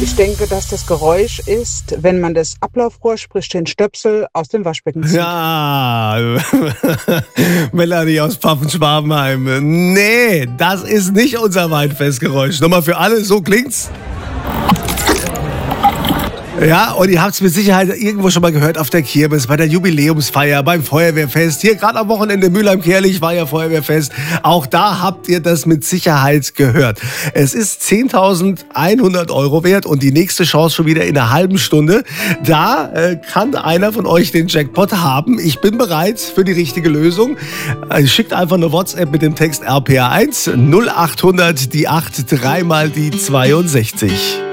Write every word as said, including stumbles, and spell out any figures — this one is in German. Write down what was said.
Ich denke, dass das Geräusch ist, wenn man das Ablaufrohr, sprich den Stöpsel, aus dem Waschbecken zieht. Ja, Melanie aus Pfaffenschwabenheim. Nee, das ist nicht unser Weinfestgeräusch. Nochmal für alle, so klingt's. Ja, und ihr habt es mit Sicherheit irgendwo schon mal gehört auf der Kirmes, bei der Jubiläumsfeier, beim Feuerwehrfest. Hier gerade am Wochenende Mülheim-Kärlich war ja Feuerwehrfest. Auch da habt ihr das mit Sicherheit gehört. Es ist zehntausendeinhundert Euro wert und die nächste Chance schon wieder in einer halben Stunde. Da äh, kann einer von euch den Jackpot haben. Ich bin bereit für die richtige Lösung. Äh, schickt einfach eine WhatsApp mit dem Text R P R eins null achthundert die acht dreimal die zweiundsechzig.